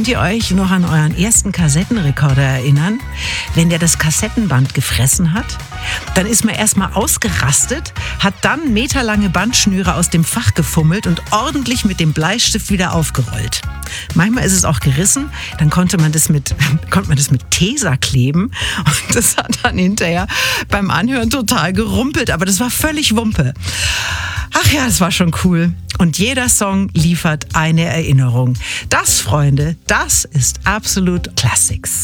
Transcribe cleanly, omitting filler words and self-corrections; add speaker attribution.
Speaker 1: Könnt ihr euch noch an euren ersten Kassettenrekorder erinnern? Wenn der das Kassettenband gefressen hat, dann ist man erstmal ausgerastet, hat dann meterlange Bandschnüre aus dem Fach gefummelt und ordentlich mit dem Bleistift wieder aufgerollt. Manchmal ist es auch gerissen, dann konnte man das mit Tesa kleben und das hat dann hinterher beim Anhören total gerumpelt, aber das war völlig Wumpe. Ach ja, das war schon cool. Und jeder Song liefert eine Erinnerung. Das, Freunde, das ist Absolute Classics.